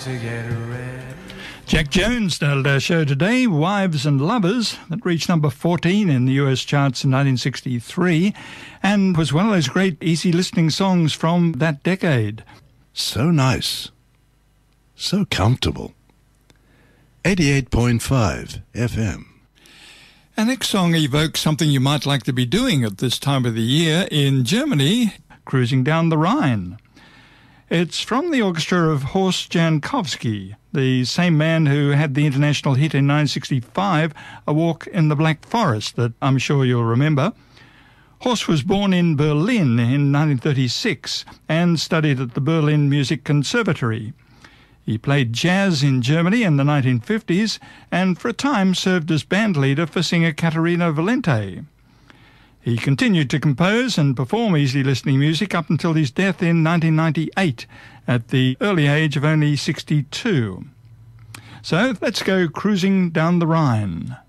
to get red. Jack Jones started our show today, Wives and Lovers, that reached number 14 in the US charts in 1963 and was one of those great easy listening songs from that decade. So nice. So comfortable. 88.5 FM. Our next song evokes something you might like to be doing at this time of the year in Germany, cruising down the Rhine. It's from the orchestra of Horst Jankowski, the same man who had the international hit in 1965, A Walk in the Black Forest, that I'm sure you'll remember. Horst was born in Berlin in 1936 and studied at the Berlin Music Conservatory. He played jazz in Germany in the 1950s and for a time served as band leader for singer Caterina Valente. He continued to compose and perform easy listening music up until his death in 1998 at the early age of only 62. So let's go cruising down the Rhine.